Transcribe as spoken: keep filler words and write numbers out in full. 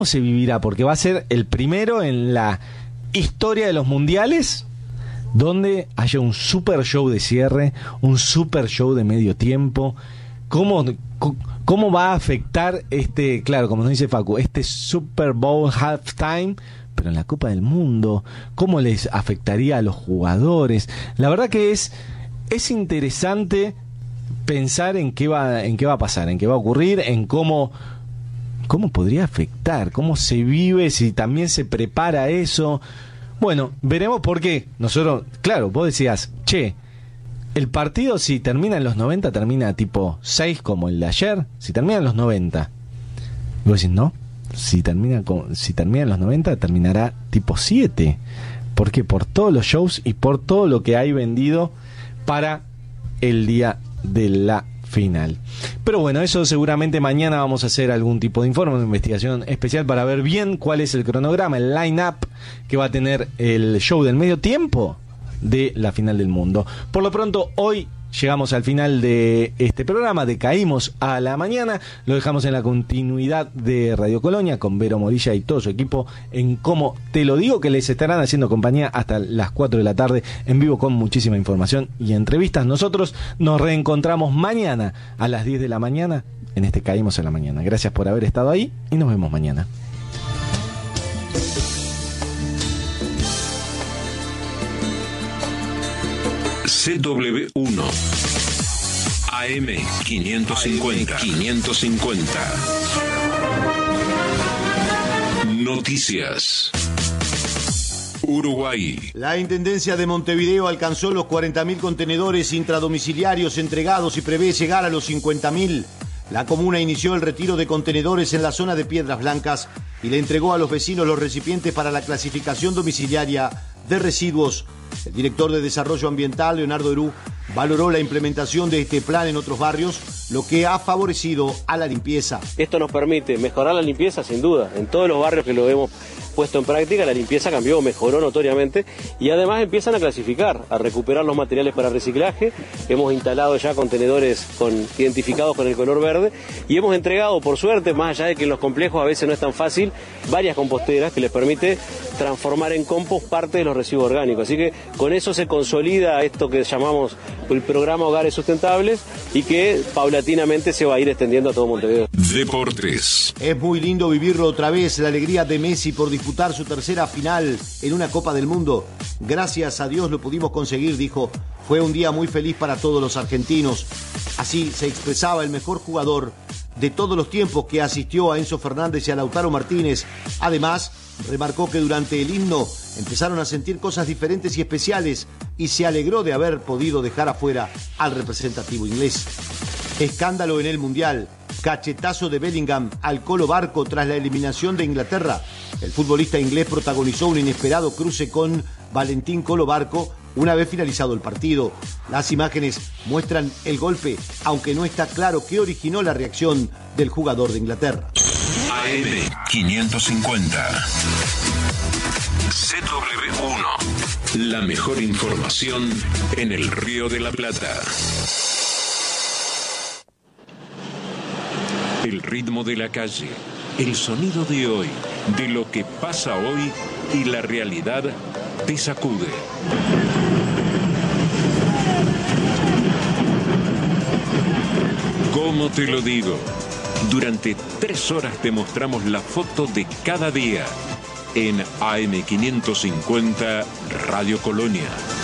se vivirá? Porque va a ser el primero en la historia de los mundiales donde haya un super show de cierre, un super show de medio tiempo. ¿Cómo, cómo va a afectar este, claro, como nos dice Facu, este Super Bowl halftime, pero en la Copa del Mundo? ¿Cómo les afectaría a los jugadores? La verdad que es, es interesante pensar en qué va, en qué va a pasar, en qué va a ocurrir, en cómo, cómo podría afectar, cómo se vive, si también se prepara eso. Bueno, veremos por qué. Nosotros, claro, vos decías, che, el partido si termina en los noventa, termina tipo seis como el de ayer. Si termina en los noventa, y vos decís, no, si termina, con, si termina en los noventa, terminará tipo siete. ¿Por qué? Por todos los shows y por todo lo que hay vendido para el día de la final. Pero bueno, eso seguramente mañana vamos a hacer algún tipo de informe, una investigación especial para ver bien cuál es el cronograma, el line-up que va a tener el show del medio tiempo de la final del mundo. Por lo pronto, hoy llegamos al final de este programa, de Caímos a la Mañana. Lo dejamos en la continuidad de Radio Colonia con Vero Morilla y todo su equipo en Cómo Te Lo Digo, que les estarán haciendo compañía hasta las cuatro de la tarde en vivo con muchísima información y entrevistas. Nosotros nos reencontramos mañana a las diez de la mañana en este Caímos a la Mañana. Gracias por haber estado ahí y nos vemos mañana. C W uno A M quinientos cincuenta quinientos cincuenta Noticias. Uruguay. La Intendencia de Montevideo alcanzó los cuarenta mil contenedores intradomiciliarios entregados y prevé llegar a los cincuenta mil. La comuna inició el retiro de contenedores en la zona de Piedras Blancas y le entregó a los vecinos los recipientes para la clasificación domiciliaria de residuos. El director de Desarrollo Ambiental, Leonardo Herú, valoró la implementación de este plan en otros barrios, lo que ha favorecido a la limpieza. Esto nos permite mejorar la limpieza, sin duda. En todos los barrios que lo hemos puesto en práctica, la limpieza cambió, mejoró notoriamente, y además empiezan a clasificar, a recuperar los materiales para reciclaje. Hemos instalado ya contenedores con, identificados con el color verde, y hemos entregado, por suerte, más allá de que en los complejos a veces no es tan fácil, varias composteras que les permite transformar en compost parte de los residuos orgánicos. Así que con eso se consolida esto que llamamos el programa Hogares Sustentables y que paulatinamente se va a ir extendiendo a todo Montevideo. Deportes. Es muy lindo vivirlo otra vez, la alegría de Messi por disputar su tercera final en una Copa del Mundo. Gracias a Dios lo pudimos conseguir, dijo. Fue un día muy feliz para todos los argentinos. Así se expresaba el mejor jugador de todos los tiempos que asistió a Enzo Fernández y a Lautaro Martínez. Además, remarcó que durante el himno empezaron a sentir cosas diferentes y especiales y se alegró de haber podido dejar afuera al representativo inglés. Escándalo en el Mundial. Cachetazo de Bellingham al Colo Barco tras la eliminación de Inglaterra. El futbolista inglés protagonizó un inesperado cruce con Valentín Colo Barco una vez finalizado el partido. Las imágenes muestran el golpe, aunque no está claro qué originó la reacción del jugador de Inglaterra. A M quinientos cincuenta C W uno. La mejor información en el Río de la Plata. El ritmo de la calle, el sonido de hoy, de lo que pasa hoy y la realidad te sacude. ¿Cómo te lo digo? Durante tres horas te mostramos la foto de cada día en A M quinientos cincuenta Radio Colonia.